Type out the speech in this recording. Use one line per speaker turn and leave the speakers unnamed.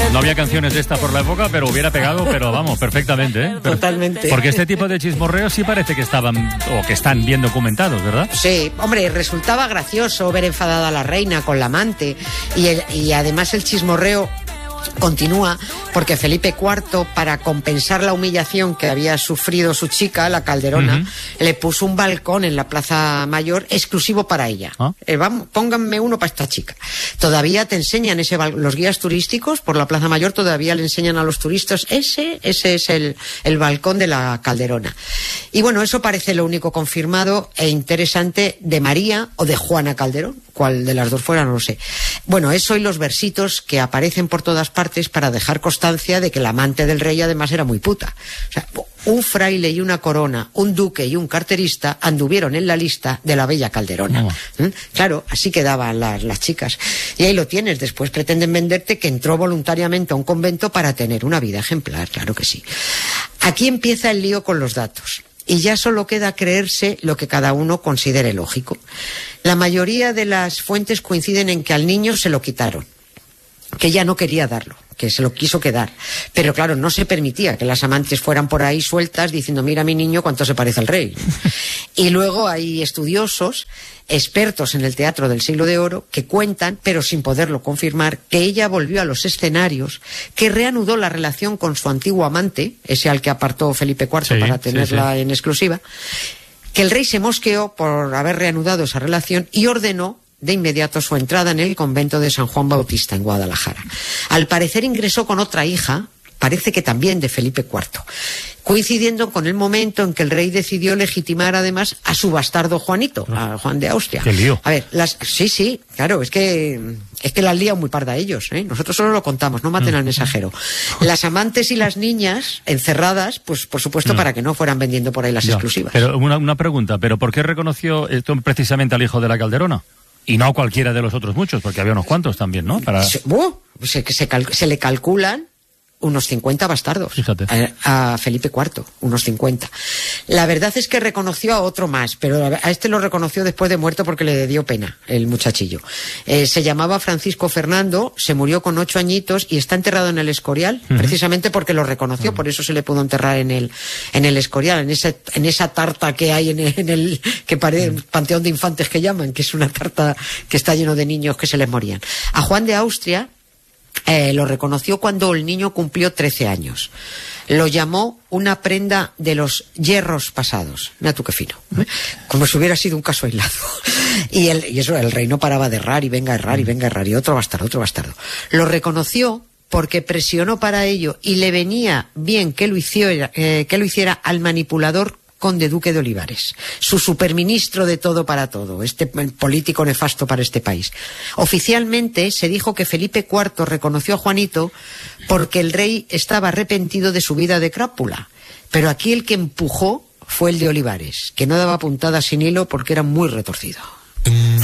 No había canciones de esta por la época, pero hubiera pegado, pero vamos, perfectamente, ¿eh?
Totalmente.
Porque este tipo de chismorreos sí parece que estaban, o que están bien documentados, ¿verdad?
Sí, hombre, resultaba gracioso ver enfadada a la reina con la amante y además el chismorreo continúa porque Felipe IV, para compensar la humillación que había sufrido su chica, la Calderona, le puso un balcón en la Plaza Mayor exclusivo para ella. Vamos, pónganme uno para esta chica. Todavía te enseñan los guías turísticos por la Plaza Mayor, todavía le enseñan a los turistas ese es el balcón de la Calderona. Y bueno, eso parece lo único confirmado e interesante de María o de Juana Calderón. Cuál de las dos fuera, no lo sé. Bueno, eso y los versitos que aparecen por todas partes para dejar constancia de que la amante del rey además era muy puta. O sea, un fraile y una corona, un duque y un carterista anduvieron en la lista de la bella Calderona. Claro, así quedaban las chicas. Y ahí lo tienes. Después pretenden venderte que entró voluntariamente a un convento para tener una vida ejemplar. Claro que sí. Aquí empieza el lío con los datos. Y ya solo queda creerse lo que cada uno considere lógico. La mayoría de las fuentes coinciden en que al niño se lo quitaron, que ella no quería darlo, que se lo quiso quedar. Pero claro, no se permitía que las amantes fueran por ahí sueltas diciendo, mira mi niño cuánto se parece al rey. Y luego hay estudiosos, expertos en el teatro del Siglo de Oro, que cuentan, pero sin poderlo confirmar, que ella volvió a los escenarios, que reanudó la relación con su antiguo amante, ese al que apartó Felipe IV para tenerla en exclusiva, que el rey se mosqueó por haber reanudado esa relación y ordenó de inmediato su entrada en el convento de San Juan Bautista en Guadalajara. Al parecer ingresó con otra hija, parece que también de Felipe IV, coincidiendo con el momento en que el rey decidió legitimar además a su bastardo Juanito, a Juan de Austria.
¡Qué lío!
A ver, sí, claro, es que la han liado muy parda ellos, ¿eh? Nosotros solo lo contamos, no maten al mensajero. Las amantes y las niñas encerradas, pues por supuesto para que no fueran vendiendo por ahí las exclusivas.
Pero una pregunta, ¿pero por qué reconoció esto precisamente al hijo de la Calderona? Y no a cualquiera de los otros muchos, porque había unos cuantos también, ¿no?
Se le calculan unos 50 bastardos.
Fíjate.
A Felipe IV, unos 50. La verdad es que reconoció a otro más, pero a este lo reconoció después de muerto porque le dio pena, el muchachillo. Se llamaba Francisco Fernando, se murió con 8 añitos y está enterrado en el Escorial, precisamente porque lo reconoció, por eso se le pudo enterrar en el Escorial, en esa tarta que hay en el que Panteón de Infantes que llaman, que es una tarta que está lleno de niños que se les morían. A Juan de Austria lo reconoció cuando el niño cumplió 13 años. Lo llamó una prenda de los hierros pasados. Mira tú qué fino. Como si hubiera sido un caso aislado. Y eso, el rey no paraba de errar y venga a errar y venga a errar. Y otro bastardo. Lo reconoció porque presionó para ello y le venía bien que lo hiciera al manipulador conde duque de Olivares, su superministro de todo para todo, este político nefasto para este país. Oficialmente se dijo que Felipe IV reconoció a Juanito porque el rey estaba arrepentido de su vida de crápula, pero aquí el que empujó fue el de Olivares, que no daba puntada sin hilo porque era muy retorcido.